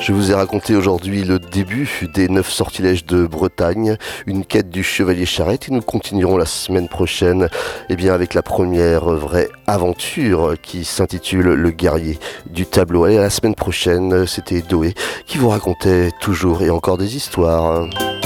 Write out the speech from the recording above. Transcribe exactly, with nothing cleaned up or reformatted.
Je vous ai raconté aujourd'hui le début des neuf sortilèges de Bretagne, une quête du chevalier Charrette, et nous continuerons la semaine prochaine eh bien, avec la première vraie aventure qui s'intitule Le guerrier du tableau. Allez, à la semaine prochaine, c'était Doé qui vous racontait toujours et encore des histoires.